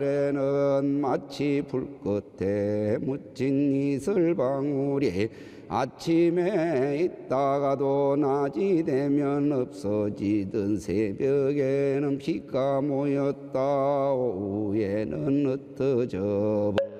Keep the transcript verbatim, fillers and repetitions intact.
에는 마치 불끝에 묻힌 이슬방울이 아침에 있다가도 낮이 되면 없어지던 새벽에는 비가 모였다 오후에는 흩어져